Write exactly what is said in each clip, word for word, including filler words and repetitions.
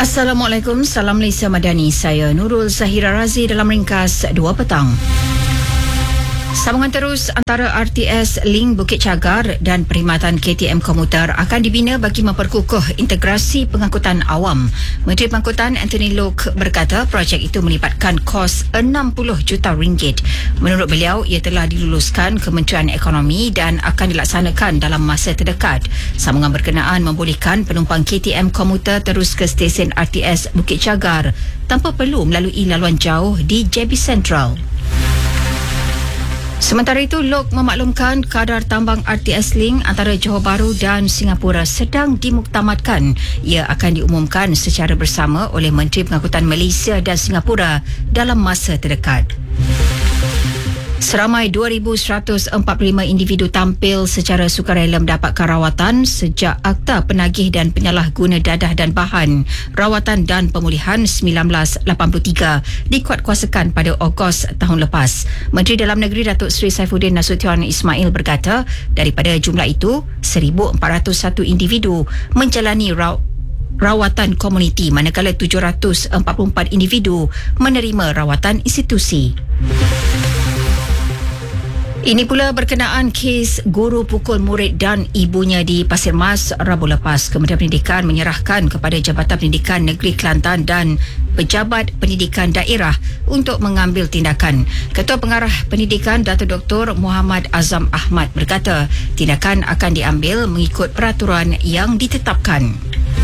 Assalamualaikum, salam Malaysia Madani. Saya Nurul Zahira Razi dalam ringkas dua petang. Sambungan terus antara R T S Link Bukit Cagar dan perkhidmatan K T M komuter akan dibina bagi memperkukuh integrasi pengangkutan awam. Menteri Pengangkutan Anthony Loke berkata projek itu melibatkan kos enam puluh juta ringgit. Menurut beliau, ia telah diluluskan Kementerian Ekonomi dan akan dilaksanakan dalam masa terdekat. Sambungan berkenaan membolehkan penumpang K T M komuter terus ke stesen R T S Bukit Cagar tanpa perlu melalui laluan jauh di J B Central. Sementara itu, Loke memaklumkan kadar tambang R T S Link antara Johor Bahru dan Singapura sedang dimuktamadkan. Ia akan diumumkan secara bersama oleh Menteri Pengangkutan Malaysia dan Singapura dalam masa terdekat. Seramai dua ribu seratus empat puluh lima individu tampil secara sukarela mendapatkan rawatan sejak Akta Penagih dan Penyalahguna Dadah dan Bahan Rawatan dan Pemulihan sembilan belas lapan puluh tiga dikuatkuasakan pada Ogos tahun lepas. Menteri Dalam Negeri Datuk Seri Saifuddin Nasution Ismail berkata, daripada jumlah itu, seribu empat ratus satu individu menjalani raw rawatan komuniti manakala tujuh ratus empat puluh empat individu menerima rawatan institusi. Ini pula berkenaan kes guru pukul murid dan ibunya di Pasir Mas Rabu lepas. Kementerian Pendidikan menyerahkan kepada Jabatan Pendidikan Negeri Kelantan dan Pejabat Pendidikan Daerah untuk mengambil tindakan. Ketua Pengarah Pendidikan Datuk Doktor Muhammad Azam Ahmad berkata tindakan akan diambil mengikut peraturan yang ditetapkan.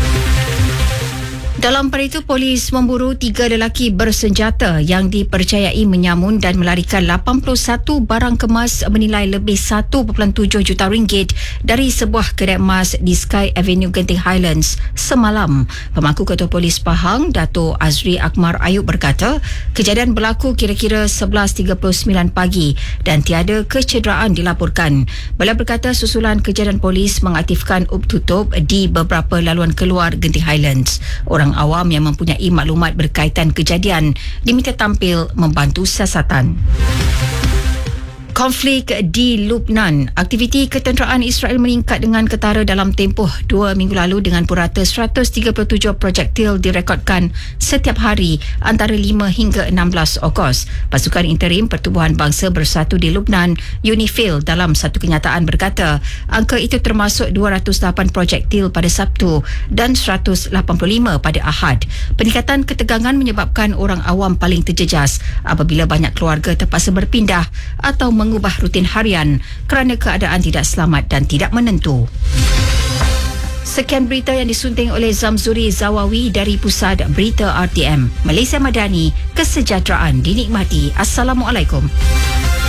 Dalam pada itu, polis memburu tiga lelaki bersenjata yang dipercayai menyamun dan melarikan lapan puluh satu barang kemas bernilai lebih satu perpuluhan tujuh juta ringgit dari sebuah kedai emas di Sky Avenue Genting Highlands semalam. Pemangku Ketua Polis Pahang, Dato' Azri Akmar Ayub berkata, kejadian berlaku kira-kira sebelas tiga puluh sembilan pagi dan tiada kecederaan dilaporkan. Beliau berkata susulan kejadian polis mengaktifkan up tutup di beberapa laluan keluar Genting Highlands. Orang awam yang mempunyai maklumat berkaitan kejadian diminta tampil membantu siasatan. Konflik di Lubnan. Aktiviti ketenteraan Israel meningkat dengan ketara dalam tempoh dua minggu lalu dengan purata seratus tiga puluh tujuh projektil direkodkan setiap hari antara lima hingga enam belas Ogos. Pasukan Interim Pertubuhan Bangsa Bersatu di Lubnan, UNIFIL, dalam satu kenyataan berkata angka itu termasuk dua ratus lapan projektil pada Sabtu dan seratus lapan puluh lima pada Ahad. Peningkatan ketegangan menyebabkan orang awam paling terjejas apabila banyak keluarga terpaksa berpindah atau meng mengubah rutin harian kerana keadaan tidak selamat dan tidak menentu. Sekian berita yang disunting oleh Zamzuri Zawawi dari Pusat Berita R T M. Malaysia Madani, kesejahteraan dinikmati. Assalamualaikum.